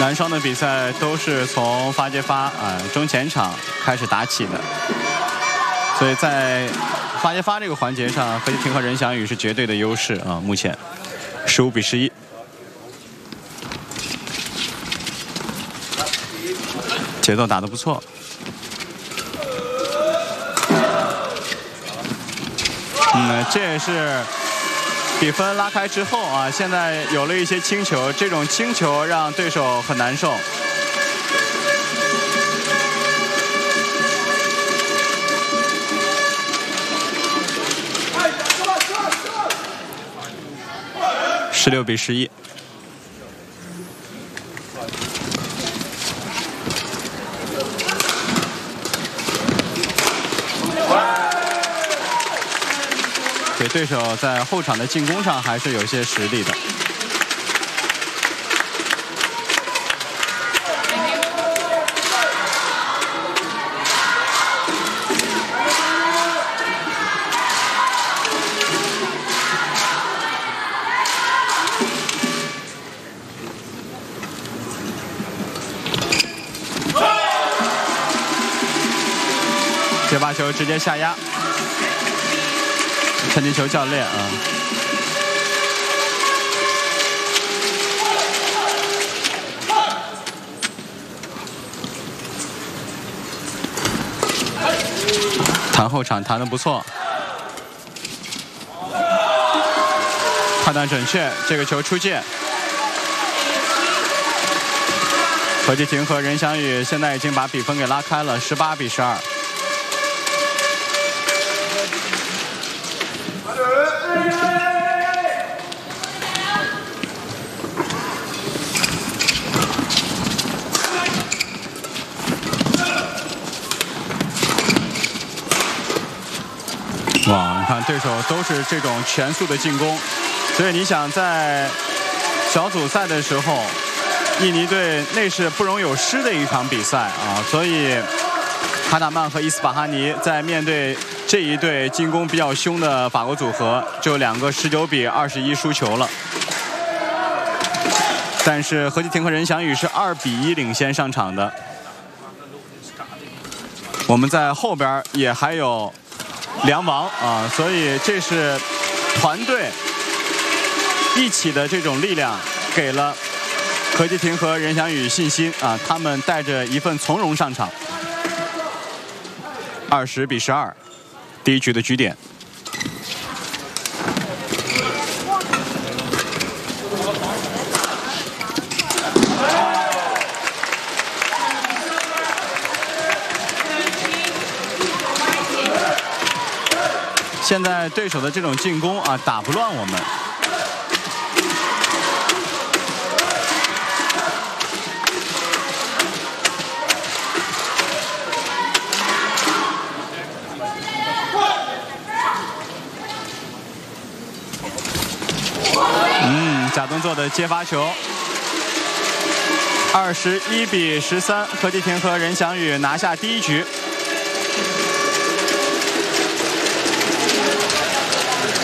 男双的比赛都是从发接发中前场开始打起的，所以在发接发这个环节上，何继廷和任翔宇是绝对的优势啊。目前15比11。 节奏打得不错，这也是比分拉开之后啊，现在有了一些轻球，这种轻球让对手很难受。16比11。 对手在后场的进攻上还是有些实力的。接发球直接下压。 陈金球教练啊，弹后场弹得不错，判断准确，这个球出界。何继廷和任翔宇现在已经把比分给拉开了，18比12。 哇，你看对手都是这种全速的进攻，所以你想在小组赛的时候，印尼队那是不容有失的一场比赛啊，所以哈纳曼和伊斯法哈尼在面对这一队进攻比较凶的法国组合，就2个19比21输球了。但是何继廷和任翔宇是2比1领先上场的。我们在后边也还有梁王啊，所以这是团队一起的这种力量，给了何继廷和任翔宇信心啊，他们带着一份从容上场。20比12，第一局的局点。现在对手的这种进攻啊，打不乱我们。假动作的接发球。21比13，何继廷和任翔宇拿下第一局。